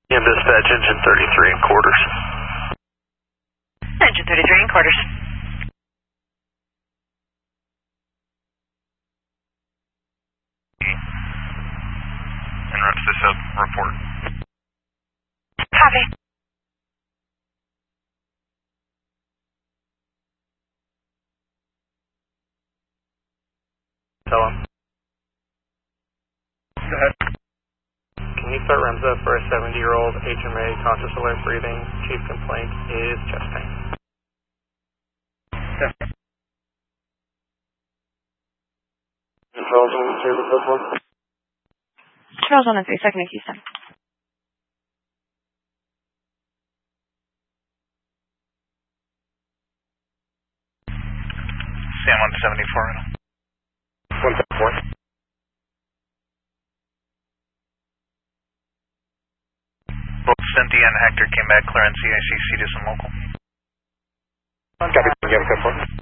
And dispatch engine 33 in quarters. Engine 33 in quarters. En route to the sub, report. Copy. Tell him. Go ahead. Can you start REMSA for a 70-year-old HMA, conscious alert breathing? Chief complaint is chest pain. Yeah. Controls on the table, this one? Charles 1 and 3, second in Houston. San 174. 174. Both Cynthia and Hector came back clear on CIC, CDIS and local. Copy, you have a 10-4.